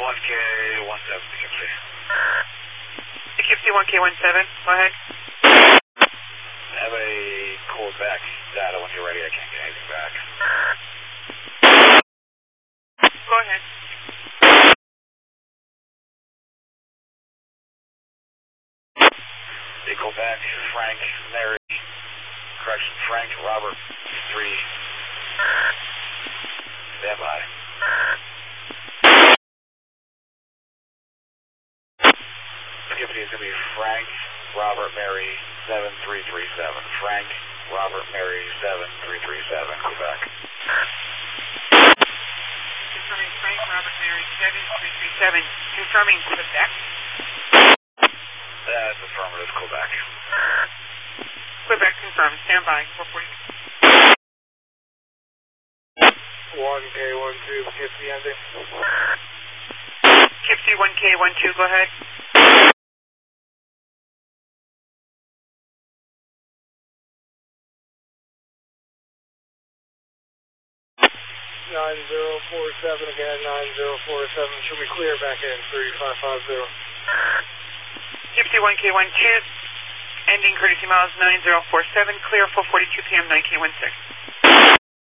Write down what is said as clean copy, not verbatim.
1K17, Poughkeepsie. Poughkeepsie 1K17, go ahead. Have a Quebec data when you're ready. I can't get anything back. Go ahead. Quebec, Frank, Mary, correction, Frank, Robert, 3. Stand by. Poughkeepsie is going to be Frank, Robert, Mary, 7337. Frank, Robert, Mary, 7337, Quebec. Confirming Frank, Robert, Mary, 7337. Confirming Quebec. That's affirmative, Quebec. Quebec confirmed. Stand by. 440. 1K12, Poughkeepsie ending. Poughkeepsie 1K12, go ahead. 9047 again, 9047. Should we clear back in 3550? Poughkeepsie 1K12, ending courtesy miles 9047, clear 4:42 p.m. 9K16.